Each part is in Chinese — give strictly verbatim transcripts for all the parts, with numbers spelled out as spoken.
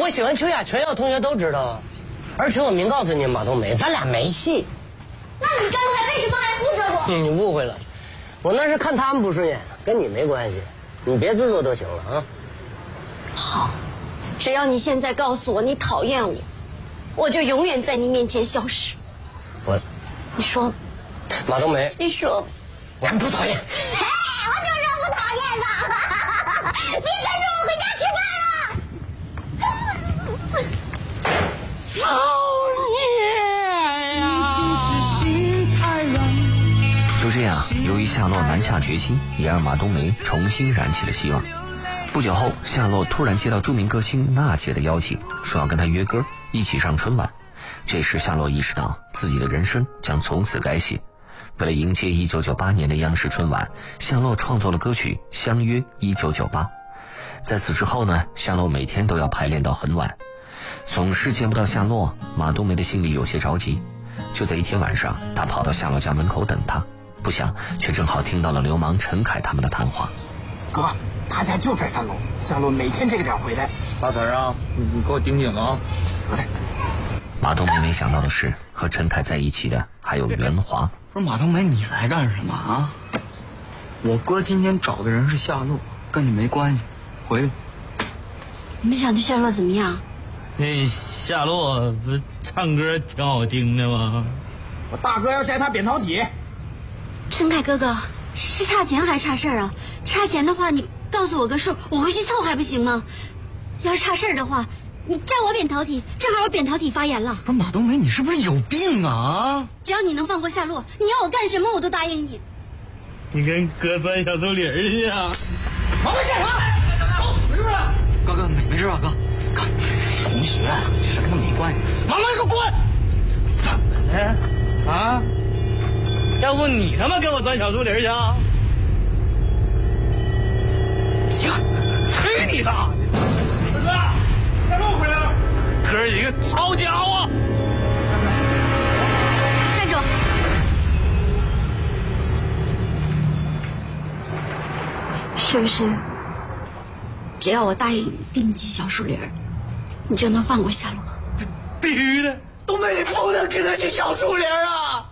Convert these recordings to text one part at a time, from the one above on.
我喜欢秋雅，全校同学都知道啊。而且我明告诉你，马冬梅，咱俩没戏。 那你刚才为什么还护着我？ 嗯，你误会了，我那是看他们不顺眼，跟你没关系。你别自作多情了啊。 好，只要你现在告诉我你讨厌我，我就永远在你面前消失。 我， 你说， 马冬梅， 你说， 我不讨厌。 哎，我就是不讨厌的。别跟着我回家吃饭了。 造孽呀！ 就这样，由于夏洛难下决心，也让马冬梅重新燃起了希望。不久后，夏洛突然接到著名歌星娜姐的邀请，说要跟她约歌，一起上春晚。这时夏洛意识到自己的人生将从此改写。为了迎接一九九八年的央视春晚，夏洛创作了歌曲《相约一九九八》。在此之后呢，夏洛每天都要排练到很晚。总是见不到夏洛，马冬梅的心里有些着急。就在一天晚上，她跑到夏洛家门口等他，不想却正好听到了流氓陈凯他们的谈话。 哥，他家就在三楼，夏洛每天这个点回来。 大婶啊，你你给我盯紧了啊！ 得嘞。 马冬梅没想到的是，和陈凯在一起的还有袁华。 不是马冬梅，你来干什么啊？我哥今天找的人是夏洛，跟你没关系，回来。 你们想对夏洛怎么样？ 那夏洛不是唱歌挺好听的吗？ 我大哥要摘他扁桃体。 陈凯哥哥，是差钱还差事儿啊？差钱的话，你告诉我个数，我回去凑还不行吗？要是差事儿的话，你摘我扁桃体，正好我扁桃体发炎了。 不是马冬梅，你是不是有病啊？ 只要你能放过夏洛，你要我干什么我都答应你。 你跟哥钻小树林去啊？ 马冬梅干啥？找死是不是？哥哥没没事吧？哥，哥，同学，这跟他没关系。马冬梅，给我滚！ 怎么的？啊？要不你他妈跟我钻小树林去啊？ 行，去你的！ 大哥，夏洛回来了，哥儿一个抄家伙！ 站住！是不是？只要我答应你定进小树林，你就能放过夏洛？ 必须的！ 冬梅，你不能跟他去小树林啊！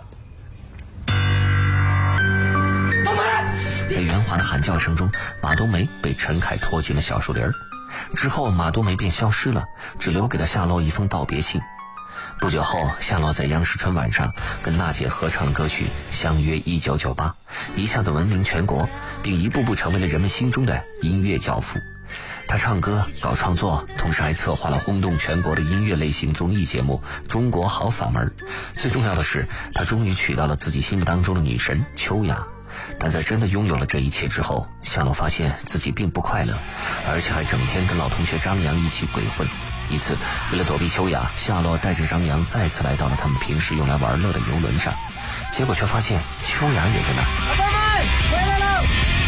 冬梅！ 在袁华的喊叫声中，马冬梅被陈凯拖进了小树林。之后马冬梅便消失了，只留给了夏洛一封道别信。不久后，夏洛在央视春晚上跟娜姐合唱歌曲《相约一九九八》，一下子闻名全国，并一步步成为了人们心中的音乐教父。他唱歌搞创作，同时还策划了轰动全国的音乐类型综艺节目《中国好嗓门》。最重要的是，他终于娶到了自己心目当中的女神秋雅。但在真的拥有了这一切之后，夏洛发现自己并不快乐，而且还整天跟老同学张扬一起鬼混。一次，为了躲避秋雅，夏洛带着张扬再次来到了他们平时用来玩乐的游轮上，结果却发现秋雅也在那儿。 老伴们回来了！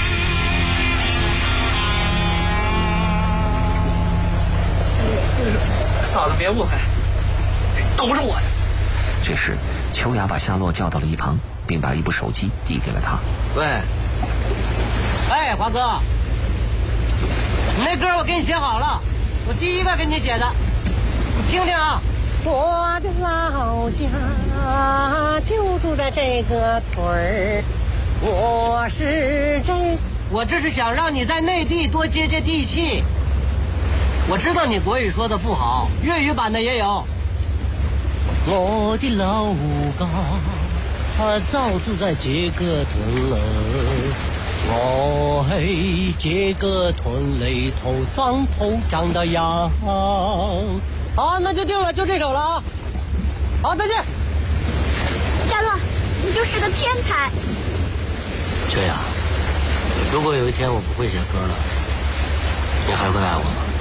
嫂子别误会，都是我的。 这时，秋雅把夏洛叫到了一旁，并把一部手机递给了他。 喂，哎，华哥，你那歌我给你写好了，我第一个给你写的，你听听啊。我的老家就住在这个屯儿，我是这，我这是想让你在内地多接接地气。我知道你国语说的不好，粤语版的也有。我的老家他早住在這個屯了，我係這個屯裏土生土長的羊。好，那就定了，就這首了啊！好，再見。 夏洛，你就是个天才。 秋雅，如果有一天我不会写歌了，你还会爱我吗？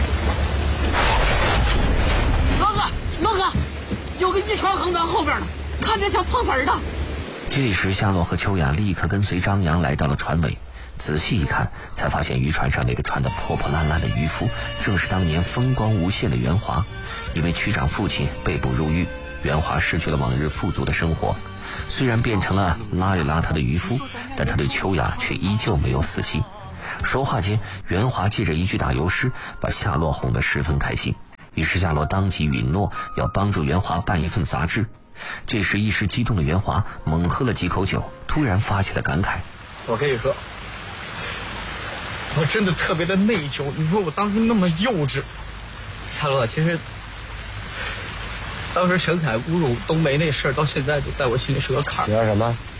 哥哥，哥哥，有个渔船横咱后边呢，看着像碰瓷儿的。 这时，夏洛和秋雅立刻跟随张扬来到了船尾，仔细一看，才发现渔船上那个穿得破破烂烂的渔夫，正是当年风光无限的袁华。因为区长父亲被捕入狱，袁华失去了往日富足的生活。虽然变成了邋里邋遢的渔夫，但他对秋雅却依旧没有死心。说话间，袁华借着一句打油诗，把夏洛哄得十分开心。 于是夏洛当即允诺要帮助袁华办一份杂志。这时一时激动的袁华猛喝了几口酒，突然发起了感慨： 我跟你说，我真的特别的内疚，你说我当时那么幼稚。夏洛，其实当时陈凯侮辱冬梅那事儿，到现在就在我心里是个坎儿。 你要什么？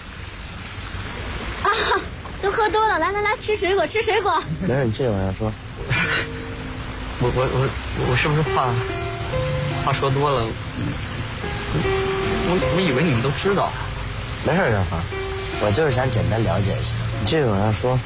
啊，都喝多了，来来来，吃水果，吃水果。 没事，你继续往下说。 我我我我是不是话话说多了？我我以为你们都知道。 没事，任华，我就是想简单了解一下。你继续往下说。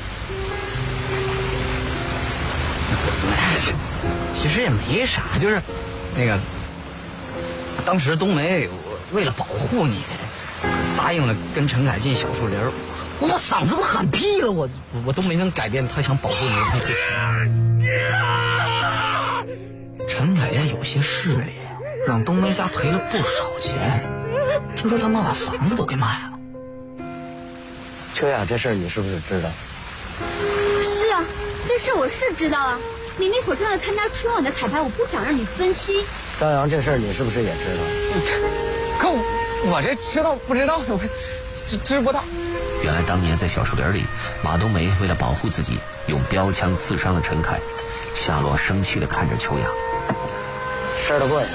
其实也没啥，就是那个当时冬梅我为了保护你，答应了跟陈凯进小树林，我嗓子都喊劈了，我我都没能改变他想保护你的那个心。陈凯家有些势力，让冬梅家赔了不少钱，听说他妈把房子都给卖了。 秋雅，这事儿你是不是知道？ 是啊，这事我是知道啊。你那会儿正在参加春晚的彩排，我不想让你分析。 张扬，这事儿你是不是也知道？ 可我我这知道不知道，我知知不道。 原来当年在小树林里，马冬梅为了保护自己，用标枪刺伤了陈凯。夏洛生气地看着秋雅， 事儿都过去了。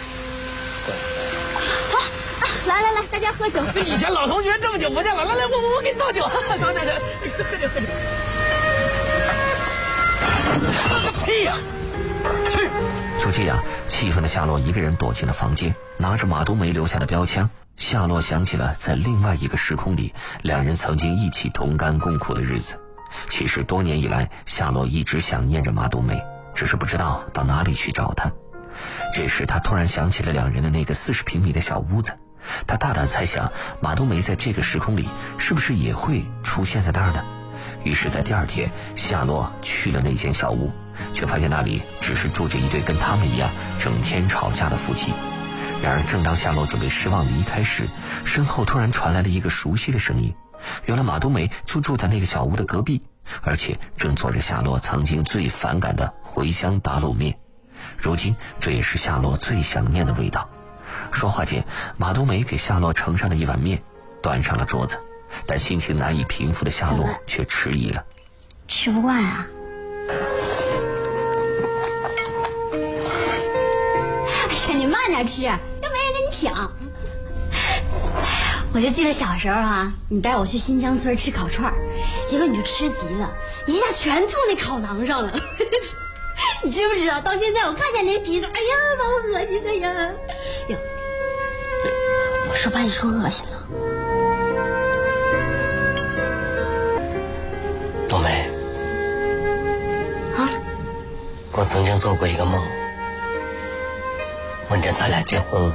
好、啊，来来来，大家喝酒。 以前老同学这么久不见了，来来，我我我给你倒酒，来来来，喝酒喝酒。喝个屁呀！去！ 就这样，气愤的夏洛一个人躲进了房间，拿着马冬梅留下的标枪。夏洛想起了在另外一个时空里，两人曾经一起同甘共苦的日子。其实多年以来，夏洛一直想念着马冬梅，只是不知道到哪里去找她。这时他突然想起了两人的那个四十平米的小屋子，他大胆猜想，马冬梅在这个时空里是不是也会出现在那儿呢？于是在第二天，夏洛去了那间小屋，却发现那里只是住着一对跟他们一样整天吵架的夫妻。然而正当夏洛准备失望离开时，身后突然传来了一个熟悉的声音。原来马冬梅就住在那个小屋的隔壁，而且正做着夏洛曾经最反感的茴香打卤面。如今这也是夏洛最想念的味道。说话间，马冬梅给夏洛盛上了一碗面，端上了桌子，但心情难以平复的夏洛却迟疑了。 吃不惯啊？哎呀，你慢点吃，又没人跟你抢。我就记得小时候啊，你带我去新疆村吃烤串，结果你就吃急了，一下全吐那烤馕上了。你知不知道？到现在我看见那鼻子，哎呀，把我恶心的呀！哟，我是把你说恶心了。 冬梅， 啊？ 我曾经做过一个梦，梦见咱俩结婚了，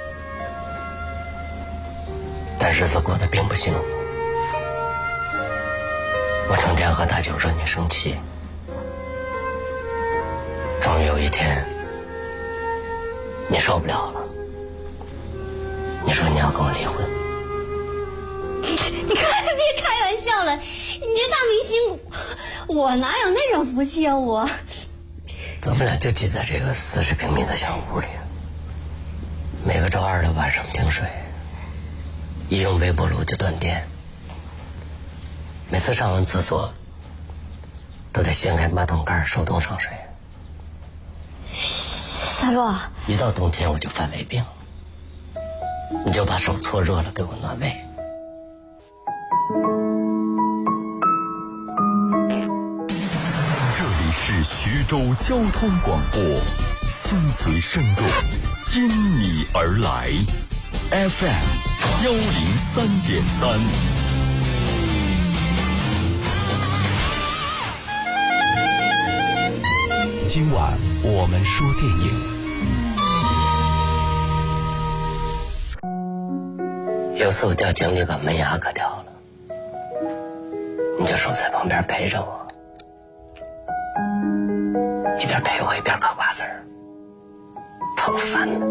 但日子过得并不幸福。我成天喝大酒惹你生气，终于有一天，你受不了了，你说你要跟我离婚。 你快别开玩笑了，你这大明星，我哪有那种福气啊我。 咱们俩就挤在这个四十平米的小屋里，每个周二的晚上停水，一用微波炉就断电，每次上完厕所都得掀开马桶盖手动上水。 夏洛， 一到冬天我就犯胃病，你就把手搓热了给我暖胃。 这里是徐州交通广播，心随声动，因你而来 ，F M 幺零三点三。今晚我们说电影。 有次我掉井里把门牙磕掉了，你就守在旁边陪着我，一边陪我一边嗑瓜子儿，讨烦的。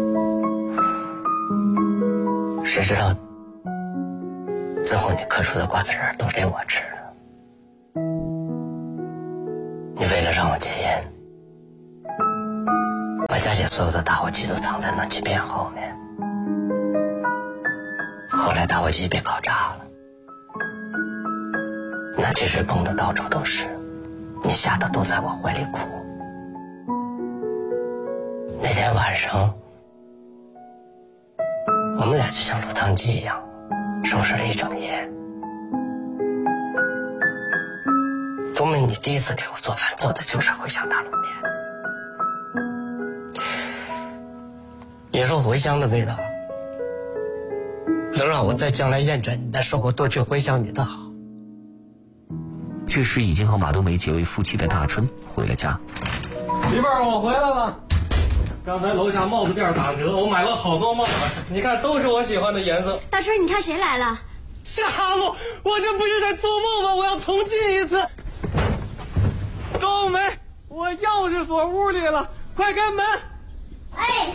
谁知道最后你嗑出的瓜子儿都给我吃了。你为了让我戒烟，把把家里所有的打火机都藏在暖气片后面。后来打火机被烤炸了，暖气水碰得到处都是，你吓得都在我怀里哭。那天晚上，我们俩就像落汤鸡一样，收拾了一整夜。冬梅，你第一次给我做饭，做的就是茴香大卤面。你说茴香的味道能让我在将来验证你那说过多去回想你的好。 这时已经和马冬梅结为夫妻的大春回了家。 媳妇儿，我回来了。刚才楼下帽子店打折，我买了好多帽子，你看都是我喜欢的颜色。 大春，你看谁来了？ 夏洛，我这不是在做梦吗？我要重进一次。冬梅，我钥匙锁屋里了，快开门。 哎，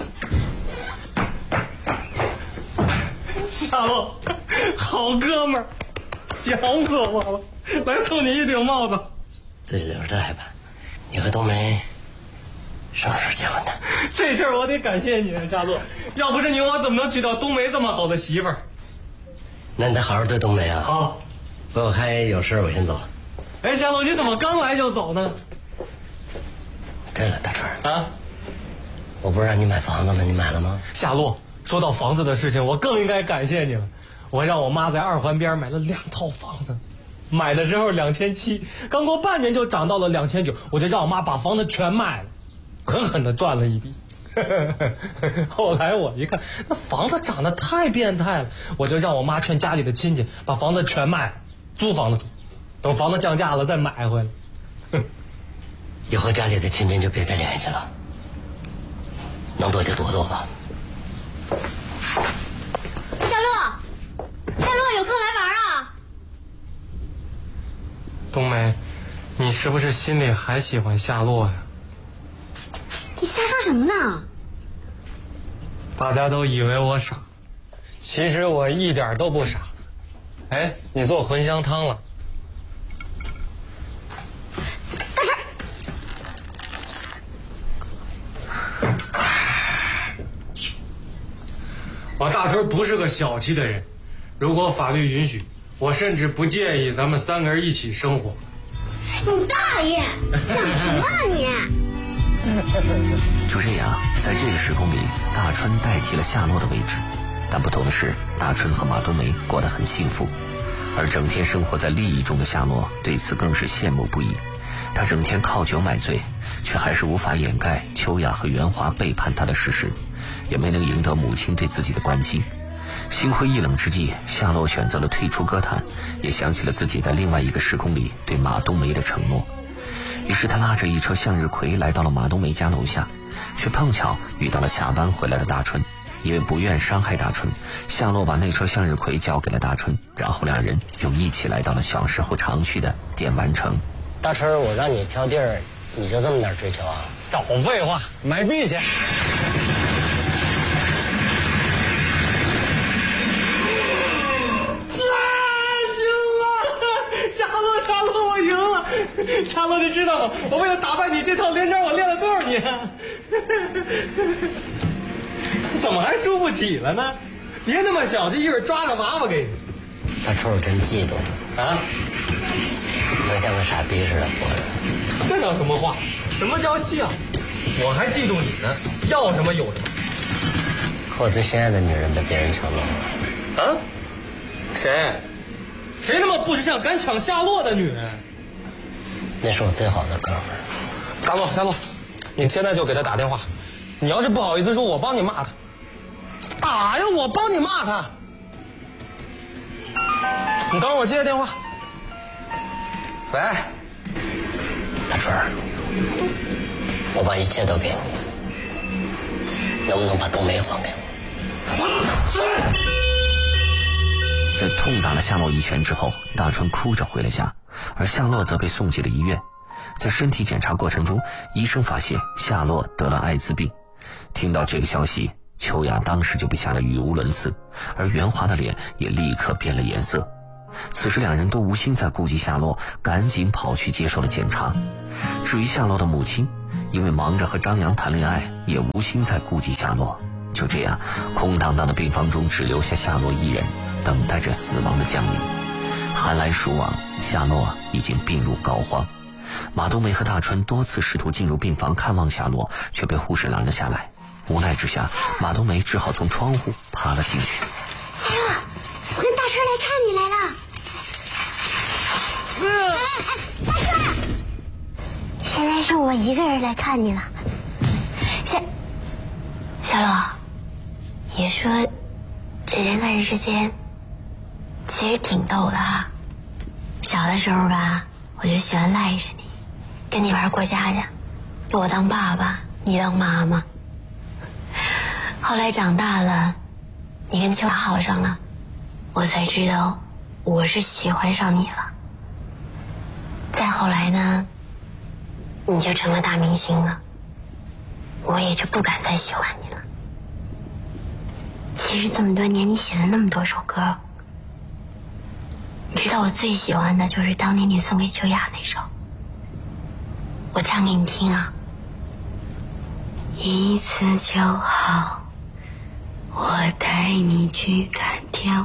夏洛，好哥们儿，想死我了，来送你一顶帽子。 自己留着戴吧。你和冬梅什么时候结婚的？ 这事儿我得感谢你，夏洛，要不是你，我怎么能娶到冬梅这么好的媳妇儿？ 那你得好好对冬梅啊。 好， 不过我还有事，我先走了。 哎，夏洛，你怎么刚来就走呢？ 对了，大春啊， 我不是让你买房子吗？你买了吗？ 夏洛，说到房子的事情，我更应该感谢你了。我让我妈在二环边买了两套房子，买的时候两千七，刚过半年就涨到了两千九，我就让我妈把房子全卖了，狠狠的赚了一笔。后来我一看，那房子涨得太变态了，我就让我妈劝家里的亲戚把房子全卖了，租房子住，等房子降价了再买回来。 以后家里的亲戚就别再联系了，能躲就躲躲吧。 夏洛，夏洛，有空来玩啊！ 冬梅，你是不是心里还喜欢夏洛呀？ 你瞎说什么呢？ 大家都以为我傻，其实我一点都不傻。哎，你做茴香汤了？ 大春， 我大春不是个小气的人，如果法律允许，我甚至不介意咱们三个人一起生活。 你大爷，想什么啊你？ 就这样，在这个时空里，大春代替了夏洛的位置。但不同的是，大春和马冬梅过得很幸福，而整天生活在利益中的夏洛对此更是羡慕不已。他整天靠酒买醉，却还是无法掩盖秋雅和袁华背叛他的事实，也没能赢得母亲对自己的关心。心灰意冷之际，夏洛选择了退出歌坛，也想起了自己在另外一个时空里对马冬梅的承诺。于是他拉着一车向日葵来到了马冬梅家楼下，却碰巧遇到了下班回来的大春。因为不愿伤害大春，夏洛把那车向日葵交给了大春，然后两人又一起来到了小时候常去的电玩城。 大春，我让你挑地儿，你就这么点追求啊？ 早废话，买币去。夏洛，夏洛，我赢了！夏洛，你知道吗？我为了打败你这套连招，我练了多少年？怎么还输不起了呢？别那么小气，一会儿抓个娃娃给你。 大春，我真嫉妒啊！ 能像个傻逼似的活着。 这叫什么话？什么叫像？我还嫉妒你呢，要什么有什么。 我最心爱的女人被别人抢走了。 啊？谁？谁他妈不识相，敢抢夏洛的女人？ 那是我最好的哥们儿。 夏洛，夏洛，你现在就给他打电话。你要是不好意思说，我帮你骂他。打呀，我帮你骂他。你等会儿我接个电话。喂， 大春儿，我把一切都给你，能不能把冬梅还给我？ 在痛打了夏洛一拳之后，大春哭着回了家，而夏洛则被送进了医院。在身体检查过程中，医生发现夏洛得了艾滋病。听到这个消息，秋雅当时就被吓得语无伦次，而袁华的脸也立刻变了颜色。此时两人都无心再顾及夏洛，赶紧跑去接受了检查。至于夏洛的母亲， 因为忙着和张扬谈恋爱，也无心再顾及夏洛。就这样，空荡荡的病房中只留下夏洛一人，等待着死亡的降临。寒来暑往，夏洛已经病入膏肓。马冬梅和大春多次试图进入病房看望夏洛，却被护士拦了下来。无奈之下，马冬梅只好从窗户爬了进去。 夏洛，我跟大春来看你来了。哎哎，大春，现在是我一个人来看你了。夏夏洛，你说这人和人之间其实挺逗的哈。小的时候吧，我就喜欢赖着你，跟你玩过家家，我当爸爸，你当妈妈。后来长大了，你跟秋雅好上了，我才知道我是喜欢上你了。再后来呢，你就成了大明星了，我也就不敢再喜欢你了。其实这么多年，你写了那么多首歌，你知道我最喜欢的就是当年你送给秋雅那首，我唱给你听啊。一次就好，我带你去看天